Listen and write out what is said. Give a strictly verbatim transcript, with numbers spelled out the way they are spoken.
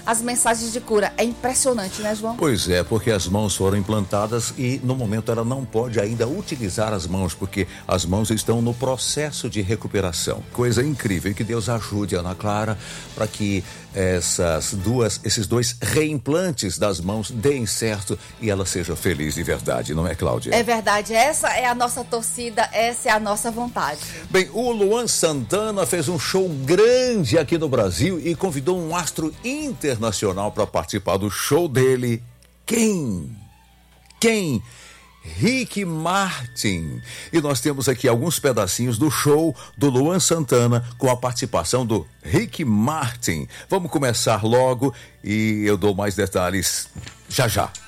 as mensagens de cura. É impressionante, né, João? Pois é, porque as mãos foram implantadas e no momento ela não pode ainda utilizar as mãos, porque as mãos estão no processo de recuperação. Coisa incrível, e que Deus ajude a Ana Clara para que essas duas, esses dois reimplantes das mãos deem certo e ela seja feliz de verdade, não é, Cláudia? É verdade, essa é a nossa torcida, essa é a nossa vontade. Bem, o Luan Santana fez um show grande aqui no Brasil e convidou um astro internacional para participar do show dele. Quem? Quem? Rick Martin. E nós temos aqui alguns pedacinhos do show do Luan Santana com a participação do Rick Martin. Vamos começar logo e eu dou mais detalhes já já.